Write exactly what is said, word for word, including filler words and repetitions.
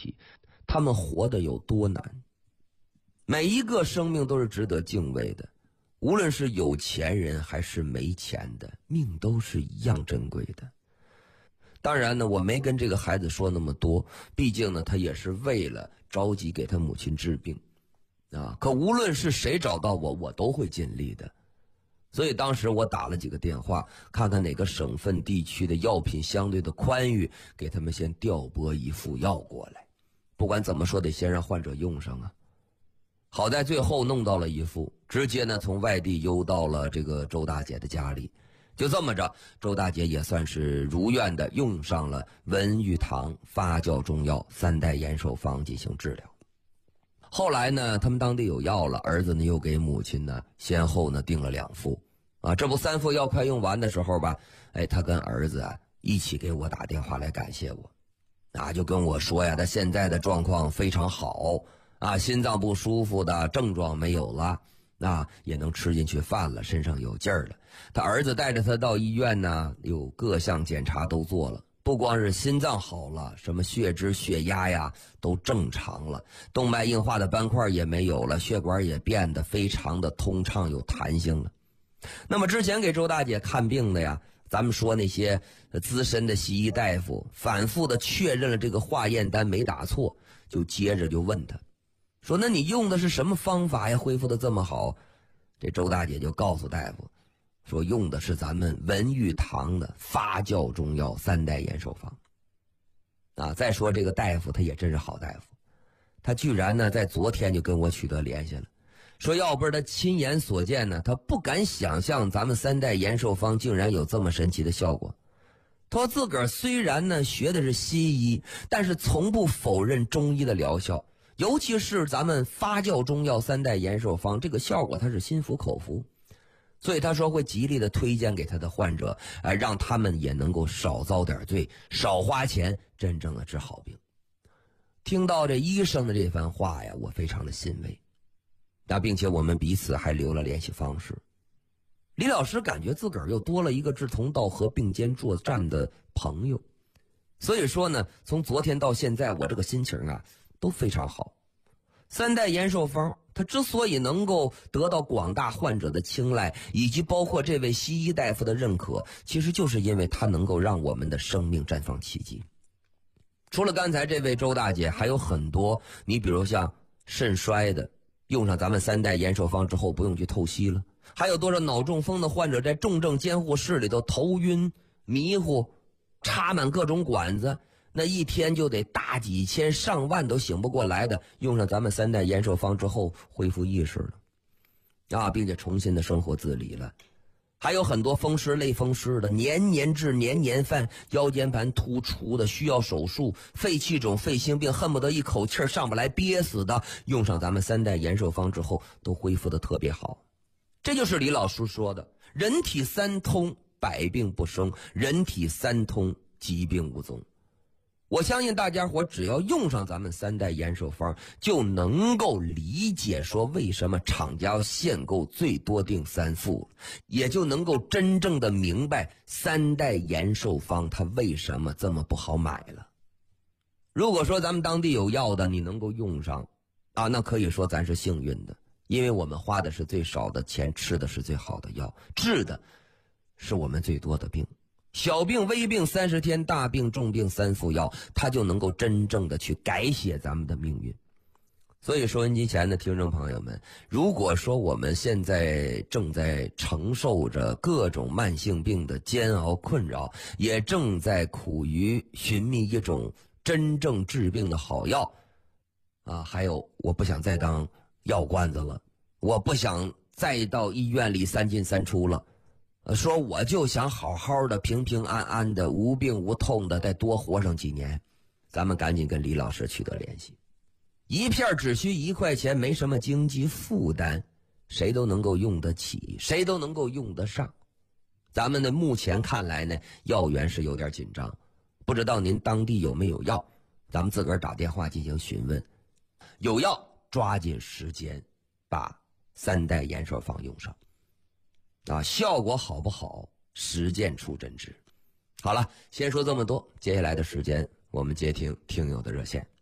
起他们活得有多难。每一个生命都是值得敬畏的，无论是有钱人还是没钱的，命都是一样珍贵的。当然呢，我没跟这个孩子说那么多，毕竟呢，他也是为了着急给他母亲治病啊。可无论是谁找到我，我都会尽力的。所以当时我打了几个电话，看看哪个省份地区的药品相对的宽裕，给他们先调拨一副药过来。不管怎么说，得先让患者用上啊。好在最后弄到了一副，直接呢从外地邮到了这个周大姐的家里。就这么着，周大姐也算是如愿的用上了文玉堂发酵中药三代延寿方进行治疗。后来呢，他们当地有药了，儿子呢又给母亲呢先后呢订了两副啊。这不三副药快用完的时候吧，哎，他跟儿子啊一起给我打电话来感谢我啊，就跟我说呀，他现在的状况非常好啊，心脏不舒服的症状没有了，啊，也能吃进去饭了，身上有劲儿了。他儿子带着他到医院呢，有各项检查都做了，不光是心脏好了，什么血脂血压呀都正常了，动脉硬化的斑块也没有了，血管也变得非常的通畅有弹性了。那么之前给周大姐看病的呀，咱们说那些资深的西医大夫反复的确认了这个化验单没打错，就接着就问他说，那你用的是什么方法呀，恢复的这么好？这周大姐就告诉大夫说，用的是咱们文玉堂的发酵中药三代延寿方啊。再说这个大夫他也真是好大夫，他居然呢在昨天就跟我取得联系了，说要不是他亲眼所见呢，他不敢想象咱们三代延寿方竟然有这么神奇的效果。他说自个儿虽然呢学的是西医，但是从不否认中医的疗效，尤其是咱们发酵中药三代延寿方，这个效果他是心服口服。所以他说会极力的推荐给他的患者，呃，让他们也能够少遭点罪，少花钱，真正的治好病。听到这医生的这番话呀，我非常的欣慰。那并且我们彼此还留了联系方式。李老师感觉自个儿又多了一个志同道合并肩作战的朋友。所以说呢，从昨天到现在，我这个心情啊都非常好。三代延寿方它之所以能够得到广大患者的青睐，以及包括这位西医大夫的认可，其实就是因为它能够让我们的生命绽放奇迹。除了刚才这位周大姐，还有很多，你比如像肾衰的，用上咱们三代延寿方之后不用去透析了，还有多少脑中风的患者在重症监护室里头头晕迷糊，插满各种管子，那一天就得大几千上万都醒不过来的，用上咱们三代延寿方之后恢复意识了啊，并且重新的生活自理了。还有很多风湿类风湿的，年年治年年犯，腰间盘突出的需要手术，肺气肿肺心病恨不得一口气上不来憋死的，用上咱们三代延寿方之后都恢复的特别好。这就是李老师说的，人体三通百病不生，人体三通疾病无踪。我相信大家伙只要用上咱们三代延寿方，就能够理解说为什么厂家要限购最多订三副，也就能够真正的明白三代延寿方它为什么这么不好买了。如果说咱们当地有药的你能够用上啊，那可以说咱是幸运的，因为我们花的是最少的钱，吃的是最好的药，治的是我们最多的病。小病微病三十天，大病重病三副药，它就能够真正的去改写咱们的命运。所以收音机前的听众朋友们，如果说我们现在正在承受着各种慢性病的煎熬困扰，也正在苦于寻觅一种真正治病的好药啊，还有我不想再当药罐子了，我不想再到医院里三进三出了，说我就想好好的平平安安的无病无痛的再多活上几年，咱们赶紧跟李老师取得联系。一片只需一块钱，没什么经济负担，谁都能够用得起，谁都能够用得上。咱们的目前看来呢，药源是有点紧张，不知道您当地有没有药，咱们自个儿打电话进行询问，有药抓紧时间把三代延寿方用上啊，效果好不好，实践出真知。好了，先说这么多，接下来的时间我们接听听友的热线。